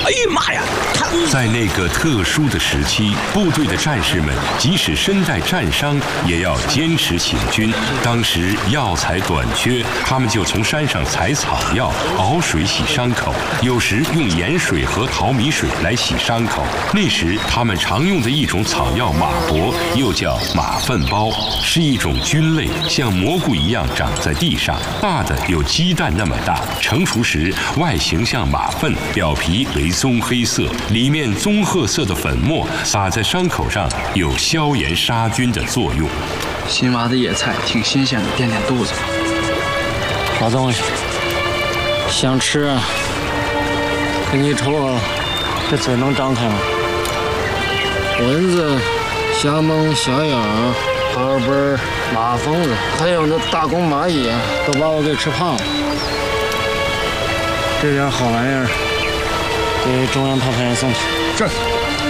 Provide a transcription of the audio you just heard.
哎呀妈呀！ 在那个特殊的时期，部队的战士们即使身带战伤，也要坚持行军。当时药材短缺，他们就从山上采草药，熬水洗伤口，有时用盐水和淘米水来洗伤口。那时他们常用的一种草药马柏，又叫马粪包，是一种菌类，像蘑菇一样长在地上，大的有鸡蛋那么大，成熟时外形像马粪，表皮为棕黑色，里面棕褐色的粉末撒在伤口上，有消炎杀菌的作用。 新挖的野菜挺新鲜的，垫垫肚子。 老东西，想吃啊？给你瞅，这嘴能张开吗？蚊子、虾蟒、小眼儿、花奔、马蜂子，还有那大公蚂蚁，都把我给吃胖了。这点好玩意儿，给中央炮排送去。 这。